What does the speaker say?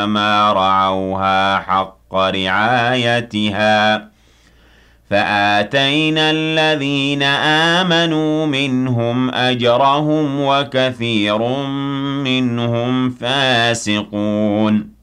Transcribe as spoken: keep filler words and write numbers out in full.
ما رعوها حق رعايتها فآتينا الذين آمنوا منهم أجرهم وكثير منهم فاسقون